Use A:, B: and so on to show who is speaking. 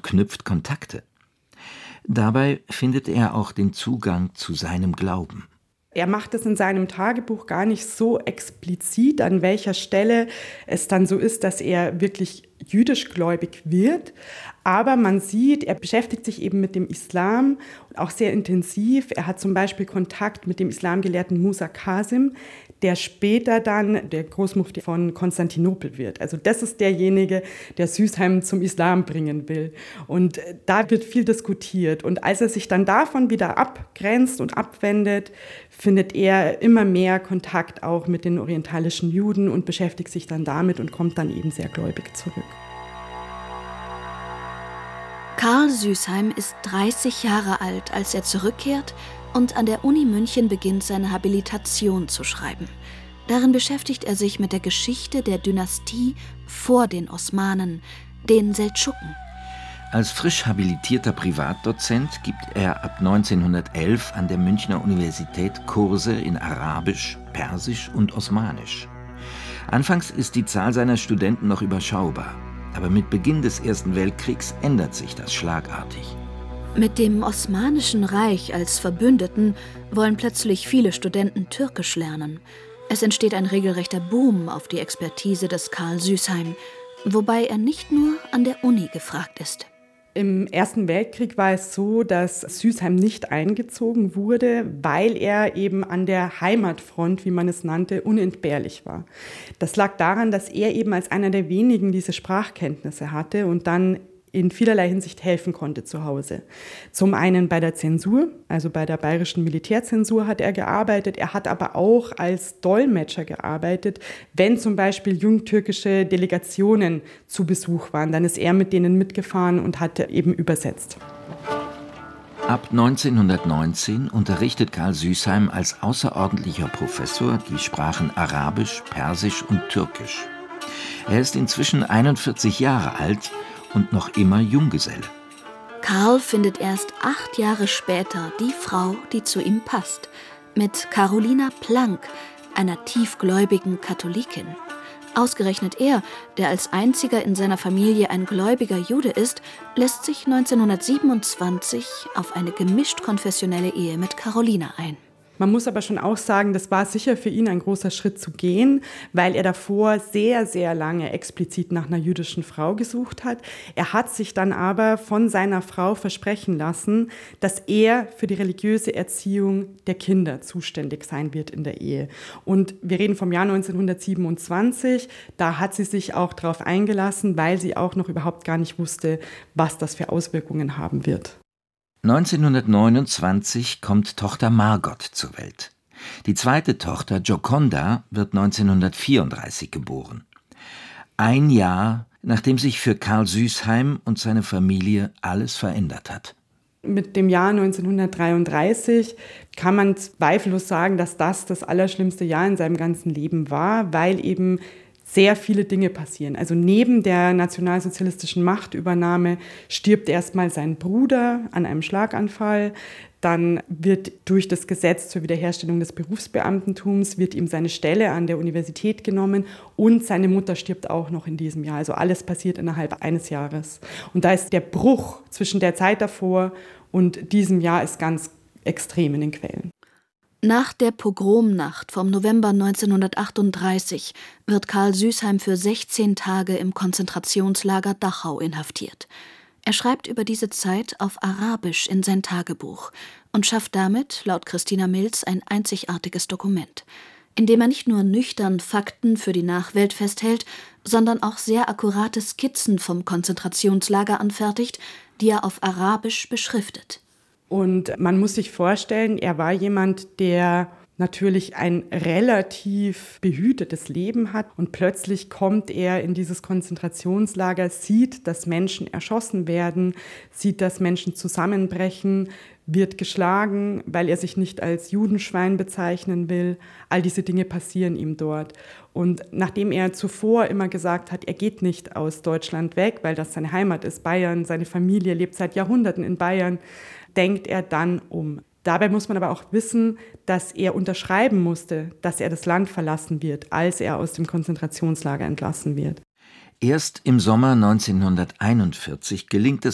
A: knüpft Kontakte. Dabei findet er auch den Zugang zu seinem Glauben.
B: Er macht es in seinem Tagebuch gar nicht so explizit, an welcher Stelle es dann so ist, dass er wirklich jüdischgläubig wird. Aber man sieht, er beschäftigt sich eben mit dem Islam, auch sehr intensiv. Er hat zum Beispiel Kontakt mit dem Islamgelehrten Musa Qasim, der später dann der Großmufti von Konstantinopel wird. Also das ist derjenige, der Süßheim zum Islam bringen will. Und da wird viel diskutiert. Und als er sich dann davon wieder abgrenzt und abwendet, findet er immer mehr Kontakt auch mit den orientalischen Juden und beschäftigt sich dann damit und kommt dann eben sehr gläubig zurück.
C: Karl Süßheim ist 30 Jahre alt, als er zurückkehrt und an der Uni München beginnt, seine Habilitation zu schreiben. Darin beschäftigt er sich mit der Geschichte der Dynastie vor den Osmanen, den Seldschuken.
A: Als frisch habilitierter Privatdozent gibt er ab 1911 an der Münchner Universität Kurse in Arabisch, Persisch und Osmanisch. Anfangs ist die Zahl seiner Studenten noch überschaubar. Aber mit Beginn des Ersten Weltkriegs ändert sich das schlagartig.
C: Mit dem Osmanischen Reich als Verbündeten wollen plötzlich viele Studenten Türkisch lernen. Es entsteht ein regelrechter Boom auf die Expertise des Karl Süßheim, wobei er nicht nur an der Uni gefragt ist.
B: Im Ersten Weltkrieg war es so, dass Süßheim nicht eingezogen wurde, weil er eben an der Heimatfront, wie man es nannte, unentbehrlich war. Das lag daran, dass er eben als einer der wenigen diese Sprachkenntnisse hatte und dann in vielerlei Hinsicht helfen konnte zu Hause. Zum einen bei der Zensur, also bei der bayerischen Militärzensur hat er gearbeitet. Er hat aber auch als Dolmetscher gearbeitet. Wenn zum Beispiel jungtürkische Delegationen zu Besuch waren, dann ist er mit denen mitgefahren und hat eben übersetzt.
A: Ab 1919 unterrichtet Karl Süßheim als außerordentlicher Professor die Sprachen Arabisch, Persisch und Türkisch. Er ist inzwischen 41 Jahre alt und noch immer Junggeselle.
C: Karl findet erst 8 Jahre später die Frau, die zu ihm passt, mit Carolina Planck, einer tiefgläubigen Katholikin. Ausgerechnet er, der als einziger in seiner Familie ein gläubiger Jude ist, lässt sich 1927 auf eine gemischt konfessionelle Ehe mit Carolina ein.
B: Man muss aber schon auch sagen, das war sicher für ihn ein großer Schritt zu gehen, weil er davor sehr, sehr lange explizit nach einer jüdischen Frau gesucht hat. Er hat sich dann aber von seiner Frau versprechen lassen, dass er für die religiöse Erziehung der Kinder zuständig sein wird in der Ehe. Und wir reden vom Jahr 1927, da hat sie sich auch darauf eingelassen, weil sie auch noch überhaupt gar nicht wusste, was das für Auswirkungen haben wird.
A: 1929 kommt Tochter Margot zur Welt. Die zweite Tochter, Gioconda, wird 1934 geboren. Ein Jahr, nachdem sich für Karl Süßheim und seine Familie alles verändert hat.
B: Mit dem Jahr 1933 kann man zweifellos sagen, dass das allerschlimmste Jahr in seinem ganzen Leben war, weil eben sehr viele Dinge passieren. Also neben der nationalsozialistischen Machtübernahme stirbt erstmal sein Bruder an einem Schlaganfall. Dann wird durch das Gesetz zur Wiederherstellung des Berufsbeamtentums wird ihm seine Stelle an der Universität genommen und seine Mutter stirbt auch noch in diesem Jahr. Also alles passiert innerhalb eines Jahres. Und da ist der Bruch zwischen der Zeit davor und diesem Jahr ist ganz extrem in den Quellen.
C: Nach der Pogromnacht vom November 1938 wird Karl Süßheim für 16 Tage im Konzentrationslager Dachau inhaftiert. Er schreibt über diese Zeit auf Arabisch in sein Tagebuch und schafft damit, laut Christina Milz, ein einzigartiges Dokument, in dem er nicht nur nüchtern Fakten für die Nachwelt festhält, sondern auch sehr akkurate Skizzen vom Konzentrationslager anfertigt, die er auf Arabisch beschriftet.
B: Und man muss sich vorstellen, er war jemand, der natürlich ein relativ behütetes Leben hat und plötzlich kommt er in dieses Konzentrationslager, sieht, dass Menschen erschossen werden, sieht, dass Menschen zusammenbrechen, wird geschlagen, weil er sich nicht als Judenschwein bezeichnen will. All diese Dinge passieren ihm dort. Und nachdem er zuvor immer gesagt hat, er geht nicht aus Deutschland weg, weil das seine Heimat ist, Bayern, seine Familie lebt seit Jahrhunderten in Bayern, denkt er dann um. Dabei muss man aber auch wissen, dass er unterschreiben musste, dass er das Land verlassen wird, als er aus dem Konzentrationslager entlassen wird.
A: Erst im Sommer 1941 gelingt es